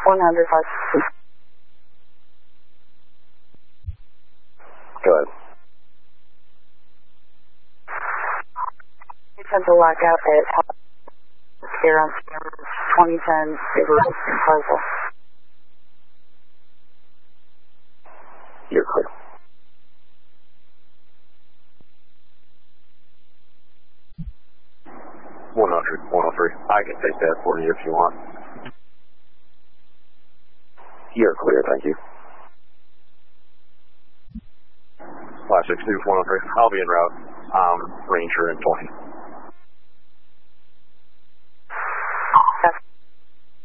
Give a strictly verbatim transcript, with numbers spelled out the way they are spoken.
one hundred five. Go ahead. Central blackout at here on twenty ten River Plaza. You're clear. one hundred, one oh three. I can take that for you if you want. You're clear, thank you. five six two, one oh three. I'll be en route. Um, Ranger and twenty.